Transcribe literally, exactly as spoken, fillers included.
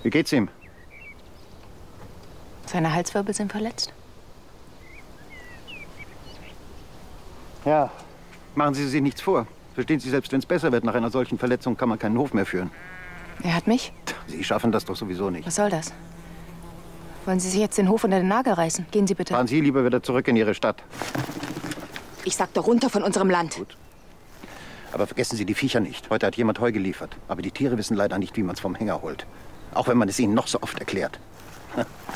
Wie geht's ihm? Seine Halswirbel sind verletzt. Ja, machen Sie sich nichts vor. Verstehen Sie, selbst wenn es besser wird, nach einer solchen Verletzung kann man keinen Hof mehr führen. Er hat mich? Sie schaffen das doch sowieso nicht. Was soll das? Wollen Sie sich jetzt den Hof unter den Nagel reißen? Gehen Sie bitte. Fahren Sie lieber wieder zurück in Ihre Stadt. Ich sagte runter von unserem Land. Gut. Aber vergessen Sie die Viecher nicht. Heute hat jemand Heu geliefert. Aber die Tiere wissen leider nicht, wie man es vom Hänger holt. Auch wenn man es ihnen noch so oft erklärt.